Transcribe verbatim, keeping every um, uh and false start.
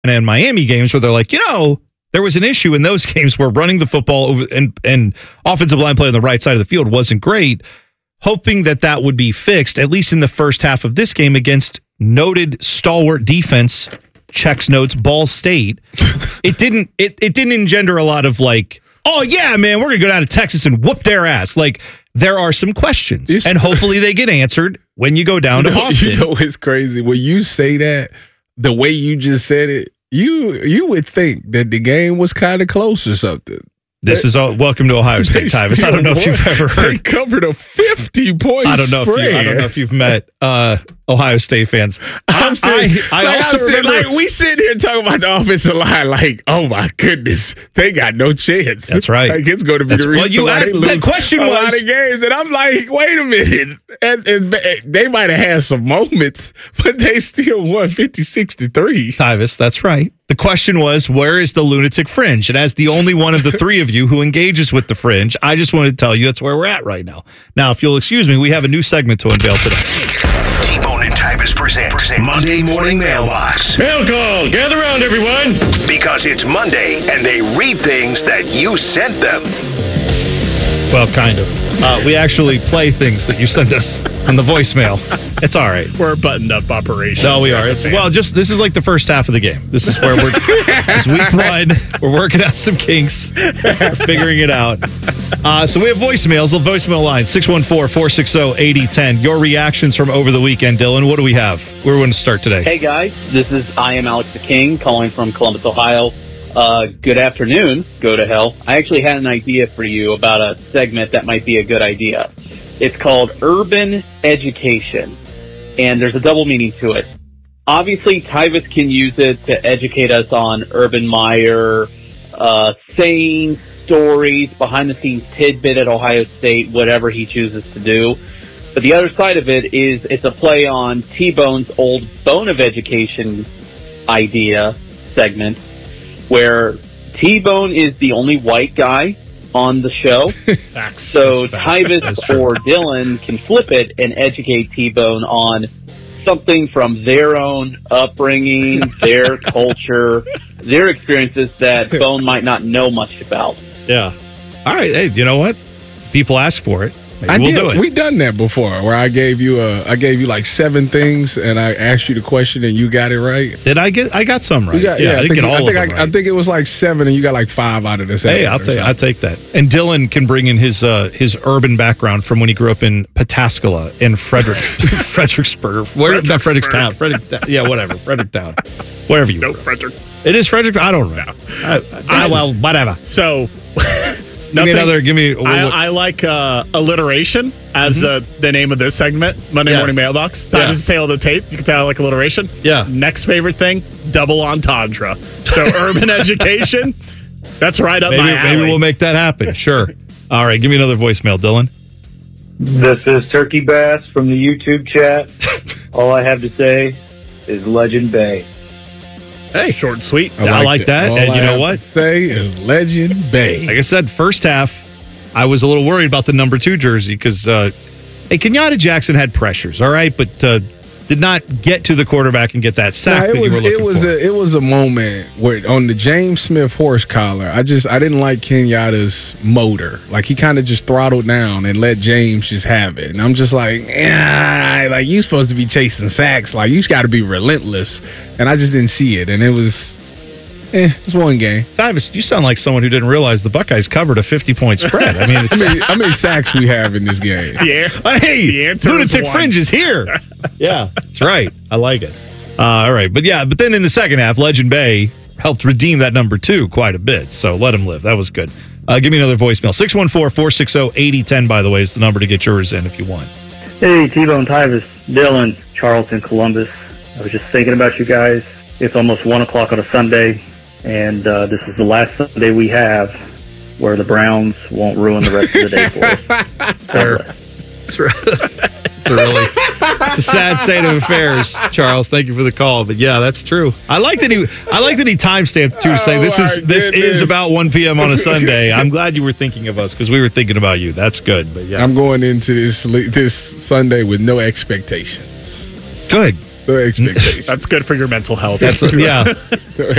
and Miami games where they're like, you know, there was an issue in those games where running the football over and, and offensive line play on the right side of the field wasn't great, hoping that that would be fixed, at least in the first half of this game against noted stalwart defense, checks notes, Ball State. It didn't it, it didn't engender a lot of like, oh, yeah, man, we're going to go down to Texas and whoop their ass. Like, there are some questions, it's, and hopefully they get answered when you go down you know, to Austin. You know, it's crazy. When you say that, the way you just said it, You you would think that the game was kind of close or something. This is all, welcome to Ohio State, Tyvis. I don't know won. if you've ever heard. They covered a fifty point I don't know spread. if you, I don't know if you've met uh, Ohio State fans. I'm saying, I, I like also I'm saying, remember, like we sit here talking about the offensive line, like, oh my goodness, they got no chance. That's right. Like it's going to be That's, the reason well, you why asked, they lose the question a was, lot of games, and I'm like, wait a minute, and, and they might have had some moments, but they still won fifty-six to three. Tyvis, that's right. The question was, where is the lunatic fringe? And as the only one of the three of you who engages with the fringe, I just wanted to tell you that's where we're at right now. Now, if you'll excuse me, we have a new segment to unveil today. T-Bone and Tyvis present, present Monday Morning Mailbox. Mail call. Gather around, everyone. Because it's Monday, and they read things that you sent them. Well, kind of. Uh, we actually play things that you send us on the voicemail. It's all right. We're a buttoned-up operation. No, we are. It's, well, just this is like the first half of the game. This is where we're it's week one. We're working out some kinks. We're figuring it out. Uh, so we have voicemails. The voicemail line, six one four, four six zero, eight zero one zero. Your reactions from over the weekend, Dylan. What do we have? Where do we want to start today? Hey, guys. This is I am Alex the King calling from Columbus, Ohio. Uh, good afternoon. Go to hell. I actually had an idea for you about a segment that might be a good idea. It's called Urban Education, and there's a double meaning to it. Obviously, Tyvis can use it to educate us on Urban Meyer, uh, sayings, stories, behind-the-scenes tidbit at Ohio State, whatever he chooses to do. But the other side of it is it's a play on T-Bone's old Bone of Education idea segment, where T-Bone is the only white guy on the show. Facts. So Tyvis or Dylan can flip it and educate T-Bone on something from their own upbringing, their culture, their experiences that Bone might not know much about. Yeah. All right. Hey, you know what? People ask for it. Maybe I we'll did. do it. We done that before, where I gave you a, I gave you like seven things, and I asked you the question, and you got it right. Did I get? I got some right. You got, yeah, yeah, I I didn't think, get all I of think them I, right. I think it was like seven, and you got like five out of the seven. Hey, I'll take I'll take that. And Dylan can bring in his uh, his urban background from when he grew up in Pataskala in Frederick Fredericksburg. Where not Frederickstown? Frederick, yeah, whatever. Fredericktown, wherever you. No, were. Frederick. It is Frederick. I don't know. No. I, I, well, whatever. So, give me another. Give me. I, I like uh, alliteration as Mm-hmm. uh, the name of this segment, Monday Yeah. Morning Mailbox. That Yeah. is the tail of the tape. You can tell I like alliteration. Yeah. Next favorite thing, double entendre. So urban education, that's right up maybe, my alley. maybe we'll make that happen. Sure. All right. Give me another voicemail, Dylan. This is Turkey Bass from the YouTube chat. All I have to say is Legend Bay. Hey, Short and sweet. I like that. All And you I know have what? to say is Legend Bay. Like I said, first half, I was a little worried about the number two jersey because, uh, hey, Kenyatta Jackson had pressures, all right, but uh, did not get to the quarterback and get that sack Nah, it that was you were looking it was for. a it was a moment where on the James Smith horse collar, I just I didn't like Kenyatta's motor. Like he kind of just throttled down and let James just have it. And I'm just like, yeah, like you supposed to be chasing sacks. Like you got to be relentless. And I just didn't see it. And it was, eh, it was one game. Tyvis, you sound like someone who didn't realize the Buckeyes covered a fifty-point spread. I mean, it's, I mean, how many sacks we have in this game? Yeah. hey, The answer is lunatic one. fringe is here. Yeah, that's right. I like it. Uh, all right, but yeah, but then in the second half, Legend Bay helped redeem that number two quite a bit. So let him live. That was good. Uh, give me another voicemail. six one four, four six zero, eight zero one zero, by the way, is the number to get yours in if you want. Hey, T-Bone, Tyvis, Dylan, Charleston, Columbus. I was just thinking about you guys. It's almost one o'clock on a Sunday, and uh, this is the last Sunday we have where the Browns won't ruin the rest of the day for us. That's fair. It's, re- it's a really it's a sad state of affairs, Charles. Thank you for the call, but yeah, that's true. I like that he I like that he timestamped too, saying this Oh, is my this is goodness. about one p.m. on a Sunday. I'm glad you were thinking of us because we were thinking about you. That's good, but yeah, I'm going into this this Sunday with no expectations. good. The expectations. That's good for your mental health. That's a, yeah.